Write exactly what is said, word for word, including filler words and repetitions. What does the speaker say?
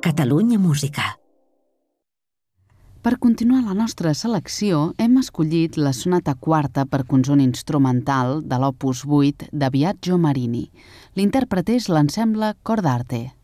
Catalunya Música. Per continuar la nostra selecció, hem escollit la sonata quarta per conjunt instrumental de l'opus vuit de Biagio Marini. L'intèrpret és l'ensemble Cor d'Arte.